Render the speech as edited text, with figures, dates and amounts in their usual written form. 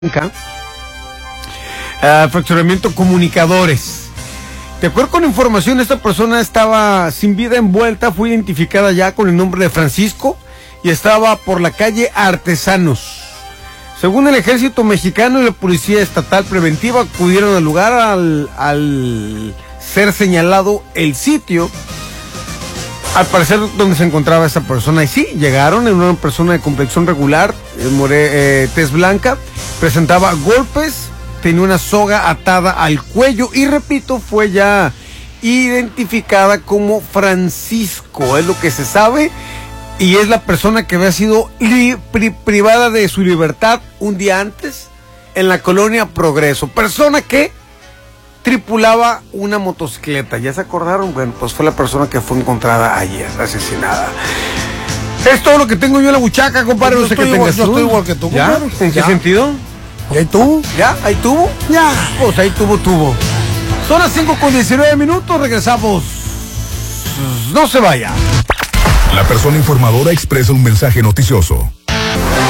Fraccionamiento Comunicadores. De acuerdo con información, esta persona estaba sin vida envuelta, fue identificada ya con el nombre de Francisco y estaba por la calle Artesanos. Según el ejército mexicano y la policía estatal preventiva, acudieron al lugar al ser señalado el sitio, al parecer donde se encontraba esta persona. Y sí, llegaron en una persona de complexión regular, tez blanca, presentaba golpes, tenía una soga atada al cuello y repito, fue ya identificada como Francisco, es lo que se sabe, y es la persona que había sido privada de su libertad un día antes en la colonia Progreso, persona que tripulaba una motocicleta. ¿Ya se acordaron? Bueno, pues fue la persona que fue encontrada ayer, asesinada. Es todo lo que tengo yo en la buchaca, compadre. Yo estoy igual que tú, ¿ya? compadre. ¿En qué sentido? ¿Y ahí tú? ¿Ya? ¿Ahí tuvo? Ya. Pues ahí tuvo. Son las 5:19, regresamos. No se vaya. La persona informadora expresa un mensaje noticioso.